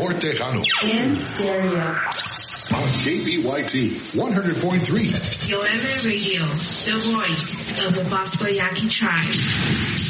Sabor Tejano. In stereo. On KBYT 100.3. Yoeme Radio, the voice of the Bosco Yaqui tribe.